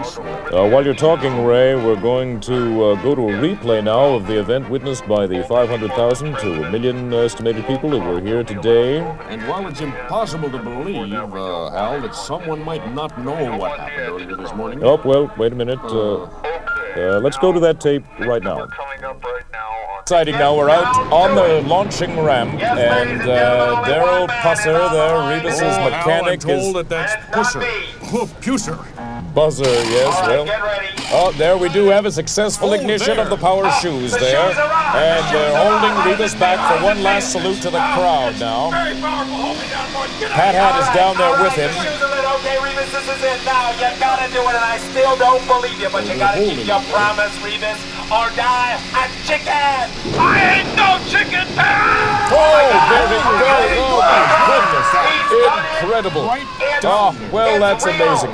Thanks. While you're talking, Ray, we're going to go to a replay now of the event witnessed by the 500,000 to 1 million estimated people who were here today. And while it's impossible to believe, Hal, that someone might not know what happened earlier this morning. Oh, well, wait a minute. Let's go to that tape right now. Exciting now, we're out on the launching ramp, and Daryl Pusser there, Rebus's mechanic, Hal, I'm told that's Pusser. Pusser. Buzzer, yes, well. Oh, there we do have a successful ignition of the power shoes there. And they're holding Rebus back for one last salute to the crowd now. Pat Hat is down there with him. Okay, Rebus, this is it now. You gotta do it, and I still don't believe you, but you gotta keep your promise, Rebus, or die a chicken. I ain't no chicken, Pat! Oh, there we go. Oh, my goodness. Incredible. Oh, well, that's amazing.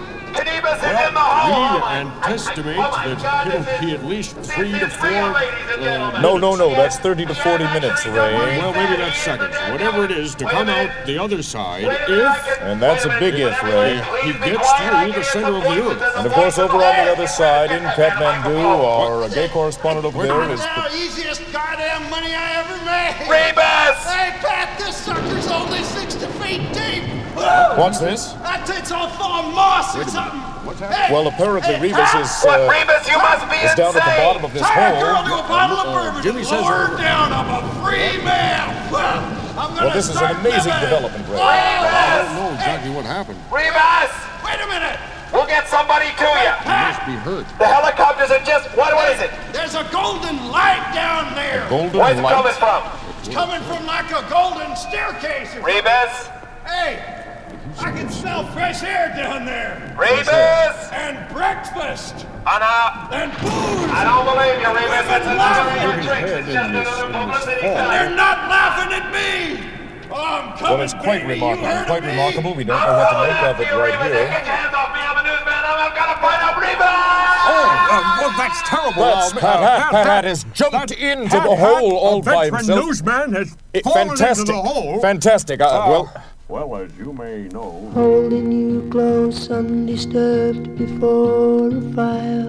We anticipate that it'll be at least 3 to 4... No, that's 30 to 40 minutes, Ray. Well, maybe that's seconds. Whatever it is, to come out the other side, if... And that's a big if, Ray. He gets through the center of the earth. And, of course, over on the other side, in Kathmandu, our gay correspondent over there is... Now, easiest goddamn money I ever made! Rebus! Hey, Pat, this sucker's only 60 feet deep! What's this? That takes off on moss or something! What's happening? Well, apparently Rebus is Rebus, you must be down at the bottom of this Tie a girl hole. to a bottle of bourbon Jimmy and says lower her over. down. I'm a free man! Well, this is an amazing development, Ray. I don't know exactly what happened. Rebus! Wait a minute! We'll get somebody to you. He must be hurt. The helicopters are just... What is it? There's a golden light down there! Golden Where's it coming light. from? It's coming from like a golden staircase. Rebus? Hey! I can smell fresh air down there! Rebus! And breakfast! Anna! And booze! I don't believe you, Rebus. It's a Laughing. trick. It's just a publicity stunt. They're not laughing at me! Oh, I'm coming, Well, it's quite baby. remarkable. You heard Quite of me? remarkable. We don't know what to make of it right Rebus, here. get your hands off me. I'm a newsman. I'm gonna find out Rebus! Well, that's terrible. That's Pat Hat. Pat Hat has jumped into the hole all by himself. Newsman has fallen Fantastic. into the hole. Fantastic. Well, as you may know... Holding you close, undisturbed before a fire.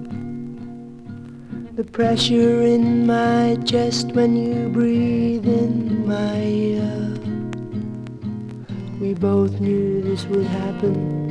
The pressure in my chest when you breathe in my ear. We both knew this would happen.